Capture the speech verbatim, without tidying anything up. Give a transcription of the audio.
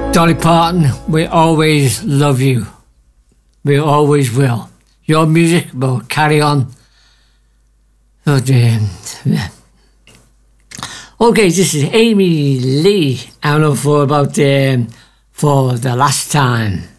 Dolly Parton, we always love you. We always will. Your music will carry on. Oh, dear. Okay, this is Amy Lee. I don't know for about um, for the last time.